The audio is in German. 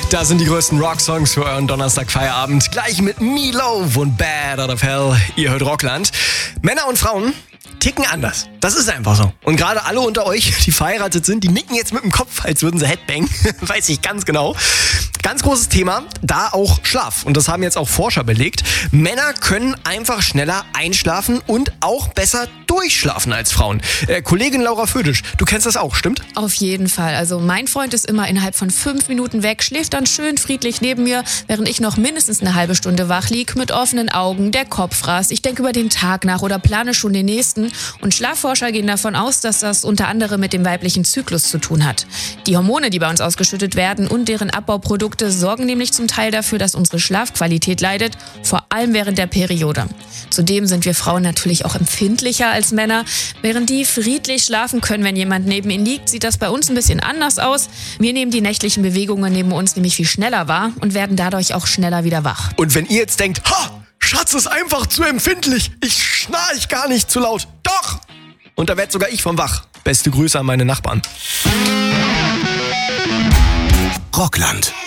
Da sind die größten Rocksongs für euren Donnerstag-Feierabend. Gleich mit Milo und Bad Out of Hell. Ihr hört Rockland. Männer und Frauen ticken anders. Das ist einfach so. Und gerade alle unter euch, die verheiratet sind, die nicken jetzt mit dem Kopf, als würden sie Headbang. Weiß ich ganz genau. Ganz großes Thema, da auch Schlaf. Und das haben jetzt auch Forscher belegt. Männer können einfach schneller einschlafen und auch besser durchschlafen als Frauen. Kollegin Laura Födisch, du kennst das auch, stimmt? Auf jeden Fall. Also mein Freund ist immer innerhalb von 5 Minuten weg, schläft dann schön friedlich neben mir, während ich noch mindestens eine halbe Stunde wach lieg, mit offenen Augen, der Kopf rast. Ich denke über den Tag nach oder plane schon den nächsten. Und Schlafforscher gehen davon aus, dass das unter anderem mit dem weiblichen Zyklus zu tun hat. Die Hormone, die bei uns ausgeschüttet werden und deren Abbauprodukte sorgen nämlich zum Teil dafür, dass unsere Schlafqualität leidet, vor allem während der Periode. Zudem sind wir Frauen natürlich auch empfindlicher als Männer. Während die friedlich schlafen können, wenn jemand neben ihnen liegt, sieht das bei uns ein bisschen anders aus. Wir nehmen die nächtlichen Bewegungen neben uns nämlich viel schneller wahr und werden dadurch auch schneller wieder wach. Und wenn ihr jetzt denkt, Schatz ist einfach zu empfindlich, ich schnarch gar nicht zu laut. Doch! Und da werd sogar ich vom wach. Beste Grüße an meine Nachbarn. Rockland.